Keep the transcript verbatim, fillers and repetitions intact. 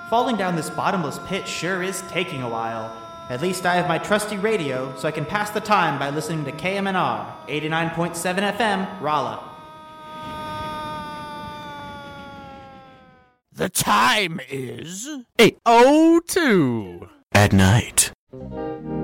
Falling down this bottomless pit sure is taking a while. At least I have my trusty radio, so I can pass the time by listening to K M N R, eighty-nine point seven F M, Rolla. The time is eight oh two at night.